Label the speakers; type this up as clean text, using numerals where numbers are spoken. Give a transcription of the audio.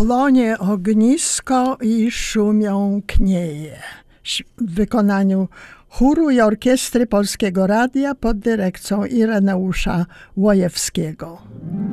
Speaker 1: Płonie ognisko i szumią knieje. W wykonaniu chóru i orkiestry Polskiego Radia pod dyrekcją Ireneusza Łojewskiego.